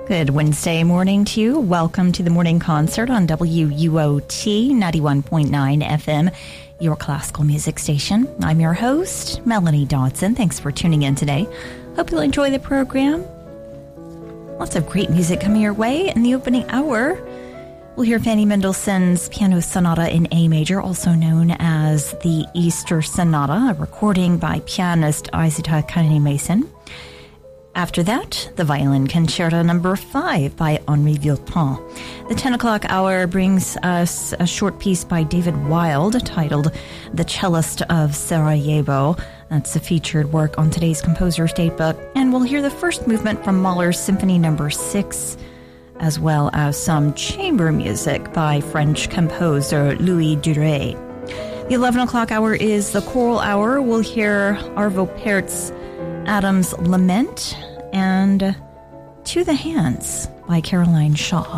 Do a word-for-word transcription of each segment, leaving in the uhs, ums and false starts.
Good Wednesday morning to you. Welcome to the morning concert on W U O T ninety-one point nine F M, your classical music station. I'm your host, Melanie Dodson. Thanks for tuning in today. Hope you'll enjoy the program. Lots of great music coming your way. In the opening hour, we'll hear Fanny Mendelssohn's Piano Sonata in A major, also known as the Easter Sonata, a recording by pianist Isita Kane-Mason. After that, the Violin Concerto number five by Henri Villepin. The ten o'clock hour brings us a short piece by David Wild titled The Cellist of Sarajevo. That's a featured work on today's Composer's Datebook. And we'll hear the first movement from Mahler's Symphony number six, as well as some chamber music by French composer Louis Duret. The eleven o'clock hour is the choral hour. We'll hear Arvo Pärt's Adam's Lament and To the Hands by Caroline Shaw.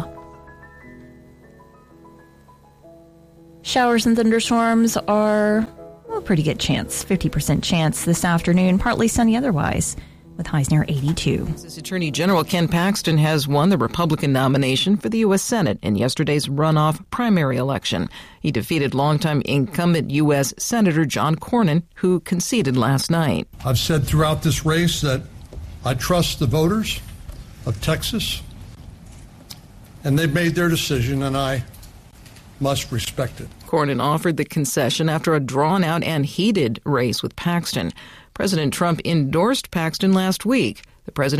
Showers and thunderstorms are well, a pretty good chance, fifty percent chance this afternoon, partly sunny otherwise, with highs near eighty-two. Texas Attorney General Ken Paxton has won the Republican nomination for the U S Senate in yesterday's runoff primary election. He defeated longtime incumbent U S Senator John Cornyn, who conceded last night. I've said throughout this race that I trust the voters of Texas, and they've made their decision, and I must respect it. Cornyn offered the concession after a drawn-out and heated race with Paxton. President Trump endorsed Paxton last week. The president